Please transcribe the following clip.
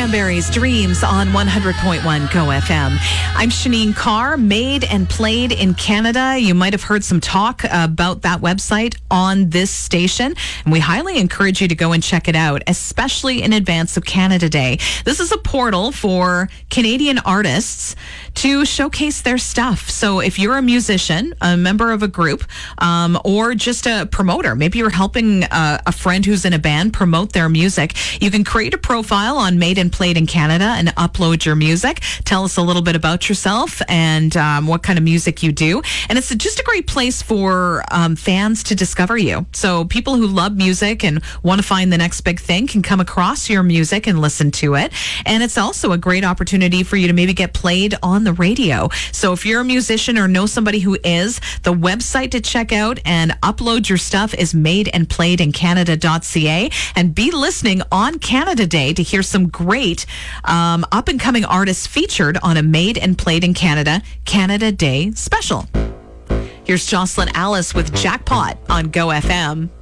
Cranberries, Dreams on 100.1 Go FM. I'm Shanine Carr, made and played in Canada. You might have heard some talk about that website on this station, and we highly encourage you to go and check it out, especially in advance of Canada Day. This is a portal for Canadian artists to showcase their stuff. So if you're a musician, a member of a group, or just a promoter, maybe you're helping a friend who's in a band promote their music, you can create a profile on Made and Played in Canada and upload your music. Tell us a little bit about yourself and what kind of music you do. And it's just a great place for fans to discover you. So people who love music and want to find the next big thing can come across your music and listen to it. And it's also a great opportunity for you to maybe get played on the radio. So if you're a musician or know somebody who is, the website to check out and upload your stuff is madeandplayedincanada.ca. And be listening on Canada Day to hear some great up-and-coming artists featured on a Made and Played in Canada Canada Day special. Here's Jocelyn Alice with Jackpot on Go FM.